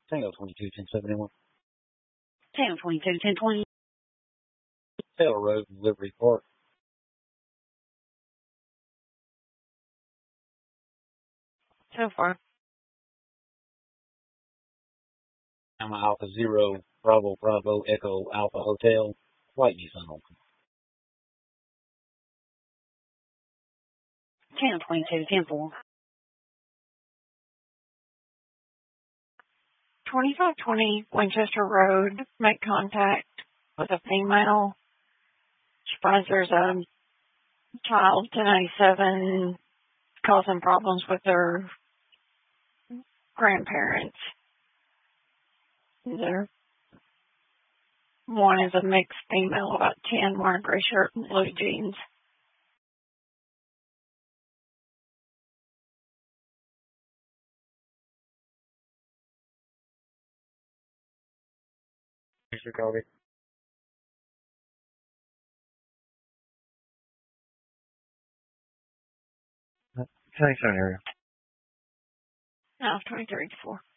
Tango 22, 1071. Tango 22, 1020. Taylor Road, Liberty Park. So far. I'm Alpha Zero, Bravo, Bravo, Echo, Alpha Hotel. Whitey's unopened. Tango 22, 10-4. 2520 Winchester Road. Make contact with a female. She finds there's a child, 1097, causing problems with her grandparents. One is a mixed female, about 10, wearing a gray shirt and blue jeans. Mr. Kobe. Thanks, area. No, 23 to 4.